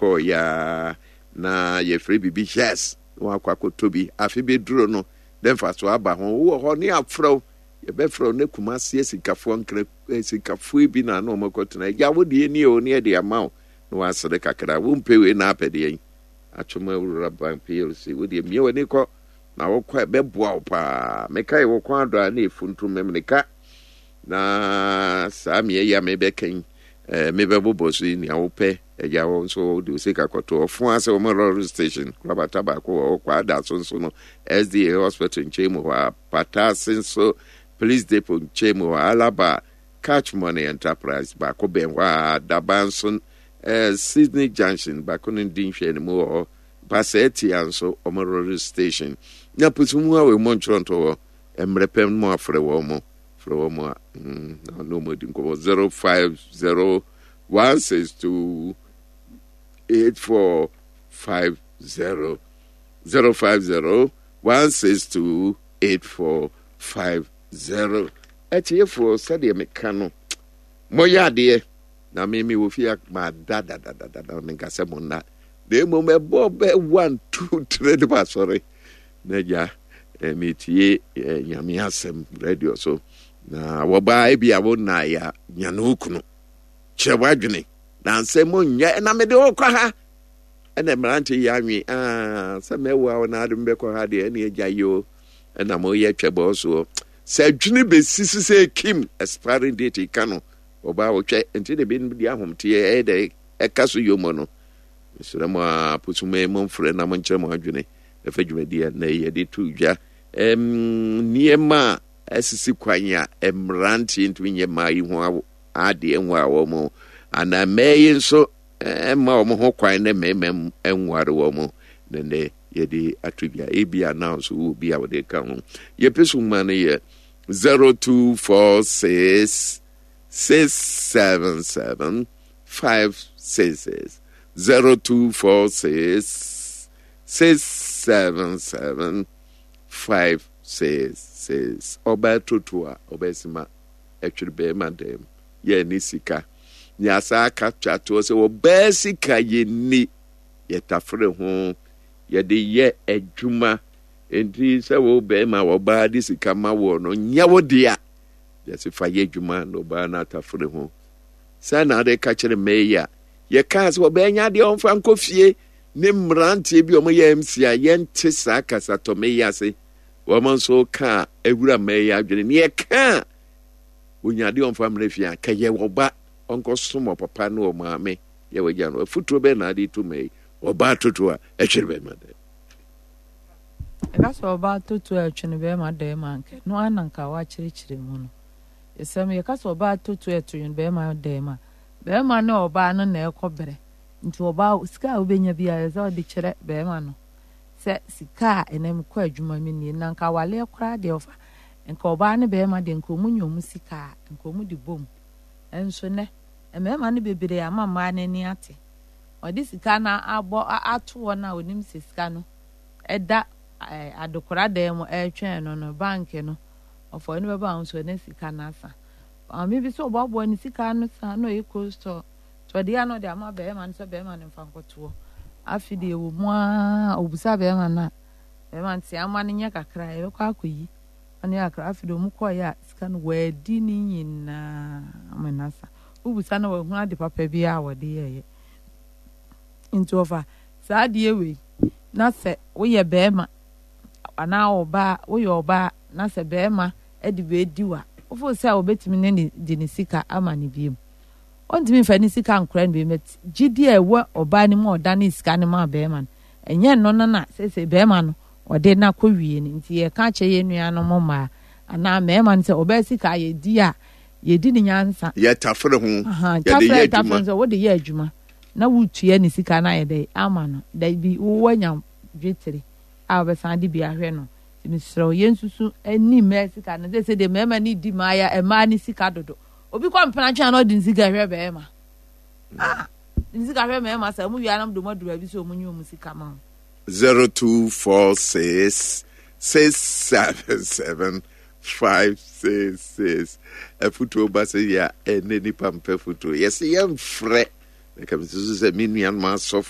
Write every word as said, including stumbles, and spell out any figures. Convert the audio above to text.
ko ya na ye free bibi yes wa kwa ko tobi afi be duro no dem fa so aba ho wo ho ne afro ye be fro ne kumase esikafo nkre esikafo bi na na omokotena ya wo de ni o ne de ama no wa sede kakra wo mpewe na apede yin atwoma wura ban P L C wo de mi wani ko na wo kwa be boa pa me kai wo kwa do na efuntu memnika na sa mi ya me be kan eh me be bobo so ni awo pe eja wo so de sika koto ofun ase wo mo station krabata ba ko kwa da so so no S D A hospital nchemu wa Patasin so police depot nchemu wa Alaba Catch Money Enterprise ba ko benwa Dabanson eh Sydney Junction ba ko ndin hwe ni mo Paseti anso Omororo station na pusumu awe mo nchronto wo emrepem mo afre wo mo fre wo mo no no mo din ko zero five zero one six two eight four five zero zero five zero one six two eight four five zero eti for said me kano mo yade na me me wo fia ma da da da da da me nkase mo na de mo me bo be one two three de ba sorry na ja me tie nyame asem radio so na wo ba e bia wo na ya nyane okunu chewadwene na nsemo nya na me de okwa ha ena mranti ya nwi ah se mewa na adum be kwa ha de ena eja yo ena mo ye twebo so se dwene be sisi se kim expiring date kanu oba wo twe enti de be ndi ahomte e de e kaso yo mo no misura mo apusume mo mfre na mo nche mo adwene e fa dwumadi na ye de tu dwa em niema esisi kwanya emranti ntu nyema yi ho ade enwa wo mo ana meyi nso emma wo ho kwan na memem enware wo mo ne ye de atubia e bia announce wo bia wo de ka ho ye pesu ma ne ye zero two four six six seven seven five six six zero two four six six seven seven five six six oba totua obesima etwirbe madam ye ni sika ni asaka twato se wo basika ye ni ye tafre ho ye de ye adwuma enti se wo be ma wo ba di sika ma wo no nya wo dia ye se fa ye adwuma no ba na tafre ho sa na de ka kire meya ye ka se wo be nya de on fa nkofie ni mrantie bi o mo ye M C a ye nte sa kasa to meya se woman so ka ewura meya adwene ni e ka onyade on family fia ka ye wo ba onko somo papa no o maame ye wagya no futuro be na ade to me oba toto a e twere be ma de e ka so oba toto a twene be ma de ma nke no ananka wa kire kire mu no esem ye ka so oba toto a twene be ma de ma be ma no oba no na ekobere nti oba sika obenya bia za odi kire be ma no se sika enem kwa adwuma mi ni nanka wale kra de ofa nka oba ne be ma de nka omunyo mu sika nka omu di bom enso ne emema ne bebere ama ma ne ni ate odi sika na abo ato na onim sika no eda adokora de mo etwen no no bank no ofo ne beba nso ne sika na asa ami bi so obo ni sika no sa no e costo to de ano de ama be ma nso be ma ne mfankoto afide ewo mu a obusa be ma na be ma nti ama ne nya kakra e kwa akoyi ani akra afide mu ko ya sika no wadi ni nyina amenasa ubusa na wa hu ade papa bi a wode ye into ofa sa de ewe na se wo ye be ma ana oba wo ye oba na se be ma e de be diwa ofo se a obetimi ne de ne sika ama ne biem ontimi fa ne sika ankra ne be met gidi e wo oba ne mo oda ne sika ne ma be ma enye no no na se se be ma no ode na ko wie ne nti ye ka che ye nua no mo ma ana me ma nse oba sika ye di a ye di ni nyansa ye tafre ho ye de ye adwuma so wo de ye adwuma na wutua ni sika na ye de ama no da bi wo wanya dwetire a be san de bi ahwe no misro ye nsusu ani me sika na de se de me ma ni di ma ya e ma ni sika dodo obi kwa mpana twa na de sika hwe be ma ah ni sika hwe me ma sa mu wia na do madura bi so mu nyu mu sika ma zero two four six six seven seven five six six a futu basa ya eneni pampe futu yes yam fre ka misusu se minu yan ma so